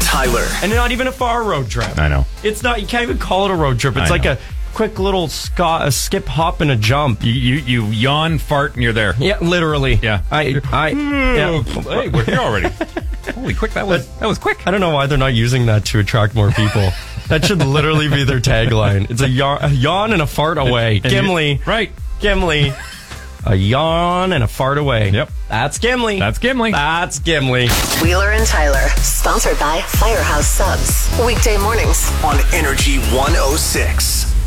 Tyler. And not even a far road trip. I know. It's not, you can't even call it a road trip. It's like a quick little a skip, hop, and a jump. You yawn, fart, and you're there. Yeah, literally. Yeah. Yeah. Hey, we're here already. Holy quick, that was quick. I don't know why they're not using that to attract more people. That should literally be their tagline. It's a yawn and a fart away. Gimli. Right. Gimli. A yawn and a fart away. Yep. That's Gimli. That's Gimli. That's Gimli. Wheeler and Tyler, sponsored by Firehouse Subs. Weekday mornings On Energy 106.